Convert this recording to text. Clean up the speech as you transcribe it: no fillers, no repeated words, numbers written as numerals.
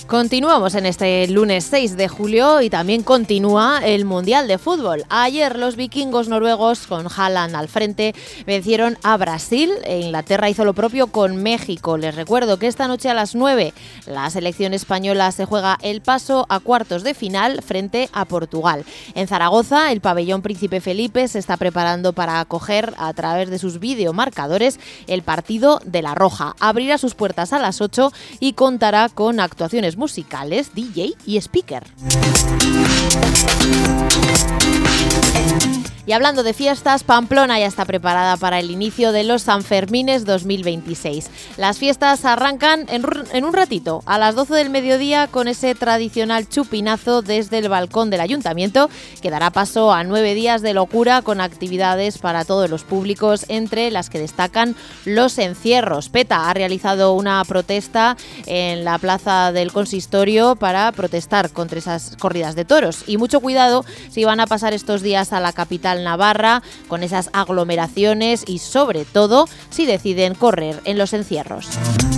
Continuamos en este lunes 6 de julio y también continúa el Mundial de Fútbol. Ayer los vikingos noruegos, con Haaland al frente, vencieron a Brasil e Inglaterra hizo lo propio con México. Les recuerdo que esta noche a las 9 la selección española se juega el paso a cuartos de final frente a Portugal. En Zaragoza, el pabellón Príncipe Felipe se está preparando para acoger a través de sus videomarcadores el partido de La Roja. Abrirá sus puertas a las 8 y contará con actuaciones musicales, DJ y speaker. Y hablando de fiestas, Pamplona ya está preparada para el inicio de los Sanfermines 2026. Las fiestas arrancan en un ratito, a las 12 del mediodía, con ese tradicional chupinazo desde el balcón del ayuntamiento, que dará paso a 9 días de locura con actividades para todos los públicos, entre las que destacan los encierros. PETA ha realizado una protesta en la plaza del consistorio para protestar contra esas corridas de toros. Y mucho cuidado si van a pasar estos días a la capital navarra con esas aglomeraciones y sobre todo si deciden correr en los encierros.